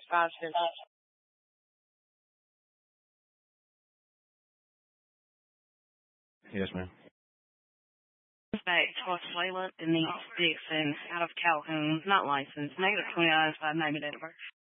5 cents. Yes, ma'am. Back towards Layla Denise Dixon out of Calhoun, not licensed, negative 29 name and date of birth.